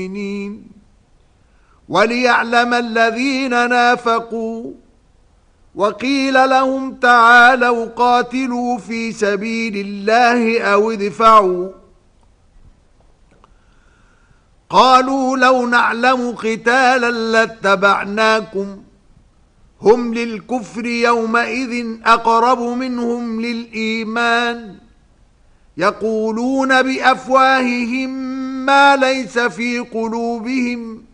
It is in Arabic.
وليعلم الذين نافقوا وقيل لهم تعالوا قاتلوا في سبيل الله أو ادفعوا قالوا لو نعلم قتالا لاتبعناكم هم للكفر يومئذ أقرب منهم للإيمان يقولون بأفواههم ما ليس في قلوبهم